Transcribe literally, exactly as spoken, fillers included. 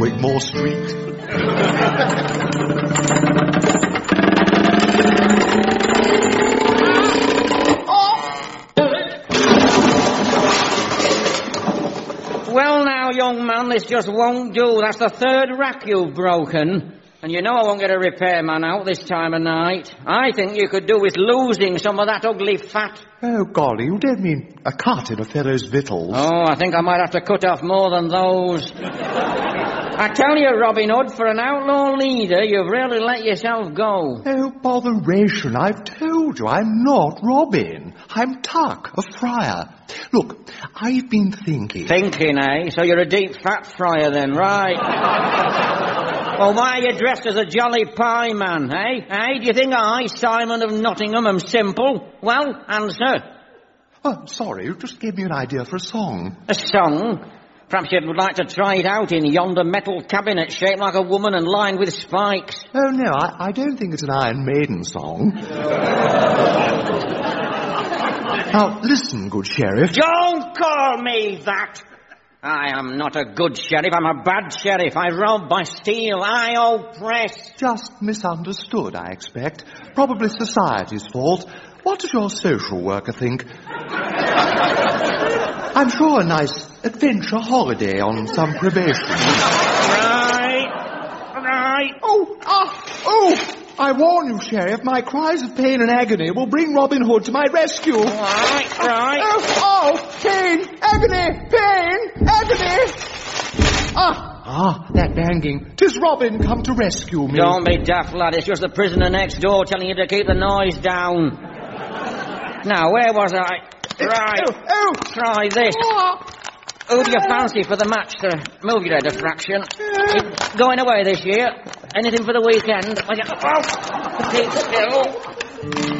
Wigmore Street. Well now, young man, this just won't do. That's the third rack you've broken. And you know I won't get a repairman out this time of night. I think you could do with losing some of that ugly fat. Oh, golly, you don't mean a cut in a fellow's victuals. Oh, I think I might have to cut off more than those. I tell you, Robin Hood, for an outlaw leader, you've really let yourself go. Oh, botheration, I've told you, I'm not Robin. I'm Tuck, a friar. Look, I've been thinking... Thinking, eh? So you're a deep fat friar then, right? Well, why are you dressed as a jolly pie man, eh? Eh? Do you think I, Simon of Nottingham, am simple? Well, answer. Oh, sorry, you just gave me an idea for a song. A song? Perhaps you'd like to try it out in yonder metal cabinet shaped like a woman and lined with spikes. Oh, no, I, I don't think it's an Iron Maiden song. Now, listen, good sheriff. Don't call me that! I am not a good sheriff, I'm a bad sheriff. I rob, I steal, I oppress. Just misunderstood, I expect. Probably society's fault. What does your social worker think? I'm sure a nice adventure holiday on some probation. Right, right. Oh, ah, oh! I warn you, Sheriff, my cries of pain and agony will bring Robin Hood to my rescue. Right, right. Oh, oh, pain, agony, pain, agony. Ah, ah, that banging. 'Tis Robin come to rescue me. Don't be daft, lad. It's just the prisoner next door telling you to keep the noise down. Now, where was I? Right. Oh, oh. Try this. Oh. Who do you fancy for the match to move your head a fraction? It's going away this year. Anything for the weekend? Oh, keep still.